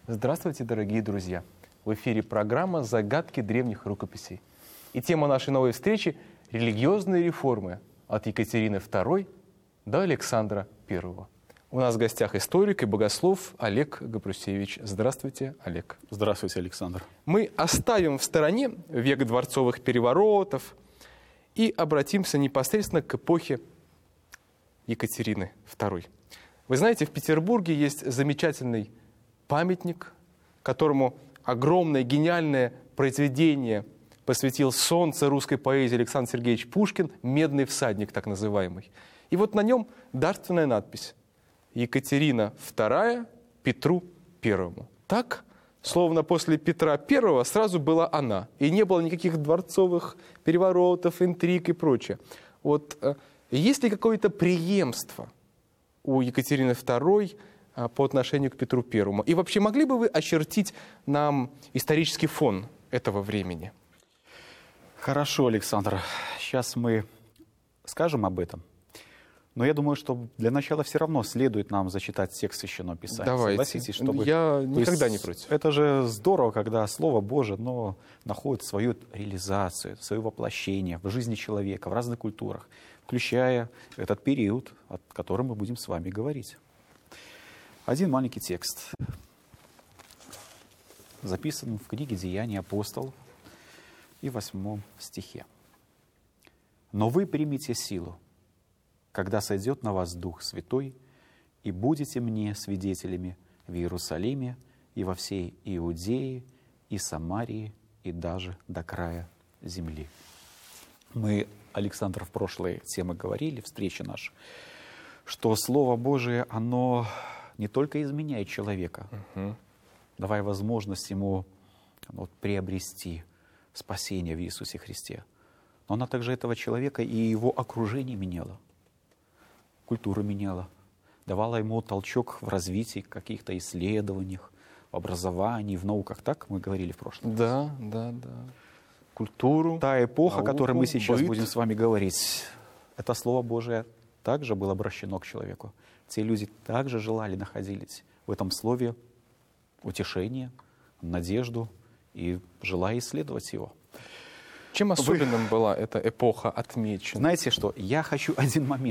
Здравствуйте, дорогие друзья! В эфире программа «Загадки древних рукописей». И тема нашей новой встречи – религиозные реформы от Екатерины II до Александра I. У нас в гостях историк и богослов Олег Гапрусевич. Здравствуйте, Олег. Здравствуйте, Александр. Мы оставим в стороне век дворцовых переворотов и обратимся непосредственно к эпохе Екатерины II. Вы знаете, в Петербурге есть замечательный памятник, которому огромное гениальное произведение посвятил солнце русской поэзии Александр Сергеевич Пушкин, «Медный всадник» так называемый. И вот на нем дарственная надпись: Екатерина II Петру Первому. Так, словно после Петра I сразу была она, и не было никаких дворцовых переворотов, интриг и прочее. Вот есть ли какое-то преемство у Екатерины II по отношению к Петру Первому? И вообще могли бы вы очертить нам исторический фон этого времени? Хорошо, Александр. Сейчас мы скажем об этом. Но я думаю, что для начала все равно следует нам зачитать текст Священного Писания. Давайте. Согласитесь, чтобы... Я никогда не против. Это же здорово, когда Слово Божие, но находит свою реализацию, свое воплощение в жизни человека, в разных культурах, включая этот период, о котором мы будем с вами говорить. Один маленький текст, записан в книге «Деяния апостолов» и 8 стихе. «Но вы примите силу, когда сойдет на вас Дух Святой, и будете мне свидетелями в Иерусалиме и во всей Иудее и Самарии и даже до края земли». Мы, Александр, в прошлой теме говорили, встрече нашей, что Слово Божие, оно не только изменяет человека, давая возможность ему приобрести спасение в Иисусе Христе, но она также этого человека и его окружение меняла, культуру меняла, давала ему толчок в развитии, каких-то исследованиях, в образовании, в науках. Так мы говорили в прошлом. Да. Культуру, та эпоха, науку, о которой мы сейчас быт. будем с вами говорить, это Слово Божие также было обращено к человеку. Те люди также желали, находились в этом Слове утешение, надежду и желая исследовать его. Чем особенным была эта эпоха отмечена? Знаете что? Я хочу один момент